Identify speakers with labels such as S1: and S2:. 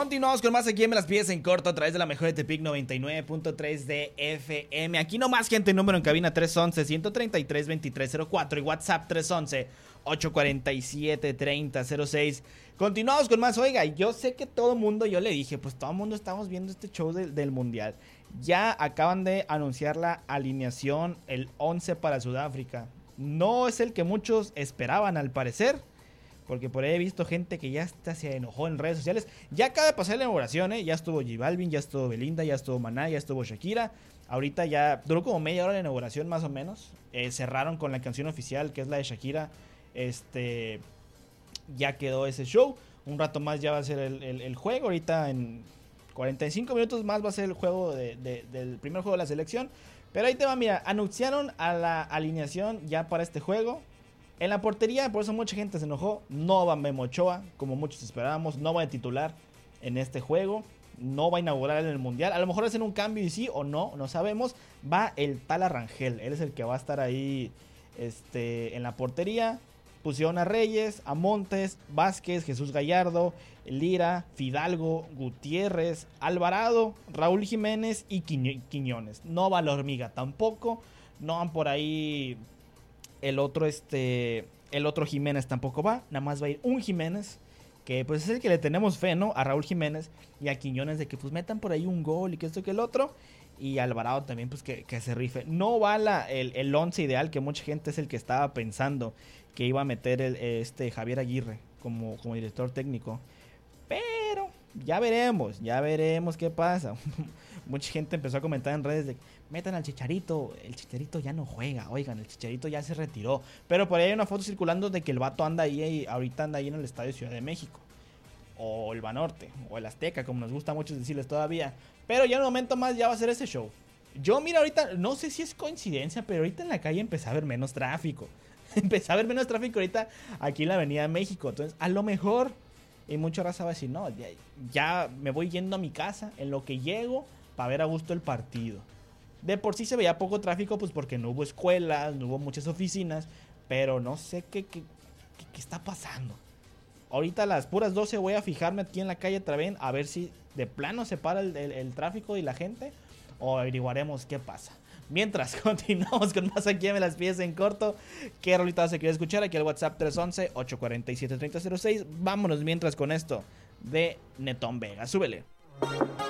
S1: Continuamos con más aquí en Me las pides en corto a través de la mejor de Tepic 99.3 de FM. Aquí nomás, gente, número en cabina 311-133-2304 y WhatsApp 311-847-3006. Continuamos con más. Oiga, yo sé que todo el mundo, yo le dije, pues todo el mundo estamos viendo este show del Mundial. Ya acaban de anunciar la alineación, el 11 para Sudáfrica. No es el que muchos esperaban al parecer, porque por ahí he visto gente que ya hasta se enojó en redes sociales. Ya acaba de pasar la inauguración, ya estuvo J Balvin, ya estuvo Belinda, ya estuvo Maná, ya estuvo Shakira. Ahorita ya duró como media hora la inauguración más o menos. Cerraron con la canción oficial, que es la de Shakira. Ya quedó ese show. Un rato más ya va a ser el juego. Ahorita en 45 minutos más va a ser el juego del primer juego de la selección. Pero ahí te va, mira, anunciaron a la alineación ya para este juego. En la portería, por eso mucha gente se enojó, no va Memo Ochoa, como muchos esperábamos, no va a titular en este juego, no va a inaugurar en el Mundial. A lo mejor hacen un cambio y sí o no, no sabemos. Va el Tala Rangel, él es el que va a estar ahí en la portería. Pusieron a Reyes, a Montes, Vázquez, Jesús Gallardo, Lira, Fidalgo, Gutiérrez, Alvarado, Raúl Jiménez y Quiñones. No va la Hormiga tampoco, no van por ahí. El otro Jiménez tampoco va, nada más va a ir un Jiménez, que pues es el que le tenemos fe, ¿no? A Raúl Jiménez y a Quiñones de que pues metan por ahí un gol y que esto que el otro. Y Alvarado también pues que se rife. No va el 11 ideal, que mucha gente es el que estaba pensando que iba a meter Javier Aguirre como director técnico. Pero ya veremos qué pasa. Mucha gente empezó a comentar en redes de metan al Chicharito, el Chicharito ya no juega, oigan, el Chicharito ya se retiró. Pero por ahí hay una foto circulando de que el vato anda ahí, ahorita anda ahí en el Estadio Ciudad de México, o el Banorte, o el Azteca, como nos gusta mucho decirles todavía. Pero ya en un momento más ya va a ser ese show. Yo mira ahorita, no sé si es coincidencia, pero ahorita en la calle empecé a ver menos tráfico. Empecé a ver menos tráfico ahorita aquí en la Avenida de México. Entonces, a lo mejor, y mucha raza va a decir, no, ya me voy yendo a mi casa en lo que llego para ver a gusto el partido. De por sí se veía poco tráfico, pues porque no hubo escuelas, no hubo muchas oficinas, pero no sé qué está pasando. Ahorita a las puras 12 voy a fijarme aquí en la calle otra vez a ver si de plano se para el tráfico y la gente, o averiguaremos qué pasa. Mientras continuamos con más aquí Me las pides en corto. ¿Qué rolita se quiere escuchar? Aquí al WhatsApp 311-847-3006. Vámonos mientras con esto de Netón Vega. Súbele.